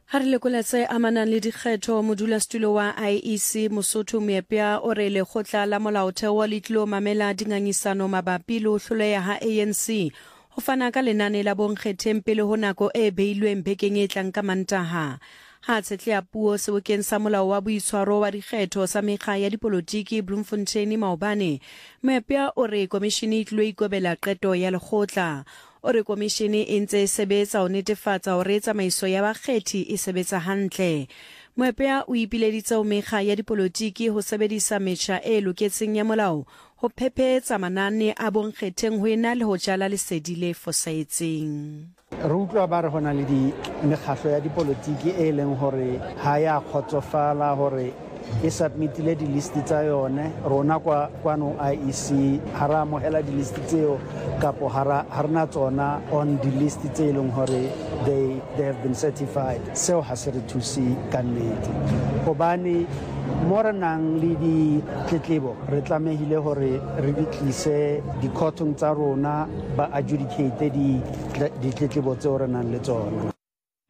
Ha re lekoletse amanang le dikgetho modulasetulo wa IEC Mosotho Moepea o re lekgotla la molaotheo le tlilo mamela dingangisano mabapi le ho hloleha ha ANC ho fana ka lenane la bonkgetheng pele ho nako e beilweng bekeng e tlang ka Mantaha. Ha tshetlea puo sebokeng sa molao wa boitshwaro wa dikgetho sa mekga ya dipolotiki Bloemfontein maobane, Moepea o re komishene e tlilo ikobela qeto ya lekgotla. O re komishene e ntse e sebetsa ho netefatsa hore tsamaiso ya bakgethi e sebetsa hantle. Moepea o ipileditse ho mekga ya dipolotiki ho sebedisa metjha e loketseng ya molao ho phephetsa manane a bonkgetheng ho ena le ho jala lesedi le fosahetseng. Re utlwa ba re hona le mekgatlo ya dipolotiki e leng hore ha ya kgotsofala hore e submitile di-listi tsa yone. Rona kwano IEC ha ra amohela di-listi tseo kapo ha rena tsona on di-listi tse leng hore they have been certified. Seo ha se re thuse ka nnete hobane mo re nang le ditletlebo re tlamehile hore re di tlise dikhotong tsa rona ba adjudicate ditletlebo tseo re nang le tsona.